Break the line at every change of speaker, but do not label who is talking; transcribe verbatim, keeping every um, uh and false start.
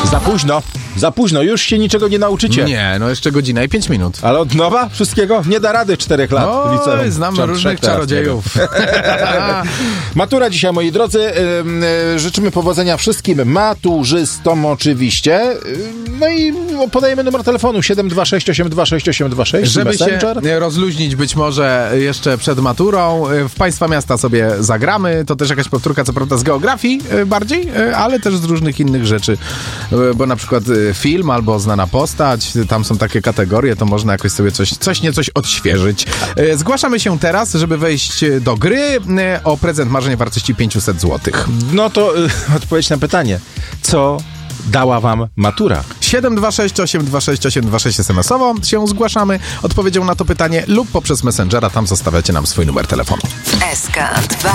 Za późno, za późno, już się niczego nie nauczycie.
Nie, no jeszcze godzina i pięć minut.
Ale od nowa wszystkiego? Nie da rady czterech lat w
Oj,
liceum.
znamy
Trzeba
różnych
trzech
czarodziejów.
Matura dzisiaj, moi drodzy. Ym, y, życzymy powodzenia wszystkim maturzystom oczywiście. Ym, no i podajemy numer telefonu siedem dwa sześć osiem dwa sześć osiem dwa sześć.
Żeby
Messenger.
się rozluźnić być może jeszcze przed maturą, w państwa miasta sobie zagramy. To też jakaś powtórka, co prawda z geografii bardziej, ale też z różnych innych rzeczy. Bo na przykład film albo znana postać, tam są takie kategorie, to można jakoś sobie coś, coś nie coś odświeżyć. Zgłaszamy się teraz, żeby wejść do gry o prezent marzeń wartości pięćset złotych.
No to y, odpowiedź na pytanie. Co dała wam matura?
siedem dwa sześć osiem dwa sześć osiem dwa sześć es em esowo się zgłaszamy odpowiedzią na to pytanie lub poprzez Messengera, tam zostawiacie nam swój numer telefonu.
S K dwa.